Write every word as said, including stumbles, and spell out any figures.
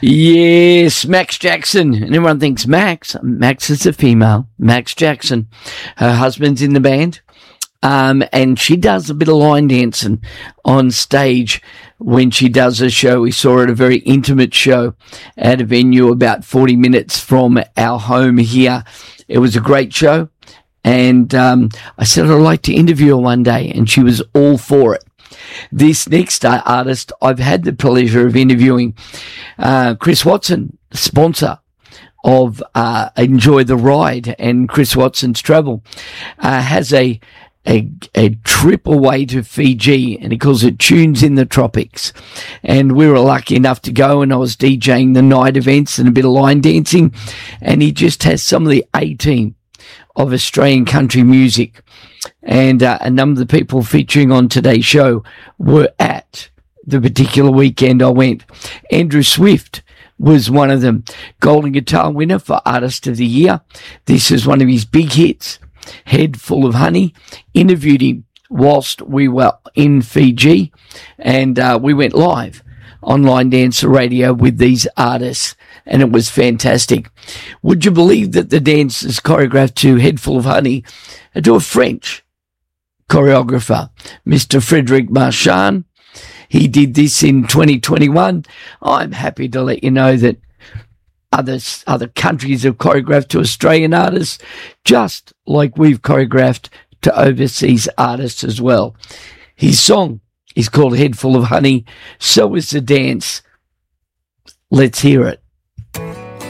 Yes, Max Jackson. And everyone thinks Max. Max is a female. Max Jackson. Her husband's in the band. Um, and she does a bit of line dancing on stage when she does a show. We saw her at a very intimate show at a venue about forty minutes from our home here. It was a great show. And um, I said I'd like to interview her one day, and she was all for it. This next uh, artist, I've had the pleasure of interviewing uh, Chris Watson, sponsor of uh, Enjoy the Ride, and Chris Watson's Travel, uh, has a, a a trip away to Fiji, and he calls it Tunes in the Tropics. And we were lucky enough to go, and I was DJing the night events and a bit of line dancing, and he just has some of the A-team of Australian country music. And uh, a number of the people featuring on today's show were at the particular weekend I went. Andrew Swift was one of them. Golden Guitar winner for Artist of the Year. This is one of his big hits, Head Full of Honey. Interviewed him whilst we were in Fiji, and uh, we went live on Line Dancer Radio with these artists, and it was fantastic. Would you believe that the dance is choreographed to Head Full of Honey to a French choreographer, Mister Frederic Marchand? He did this in twenty twenty-one. I'm happy to let you know that other, other countries have choreographed to Australian artists, just like we've choreographed to overseas artists as well. His song is called Head Full of Honey. So is the dance. Let's hear it.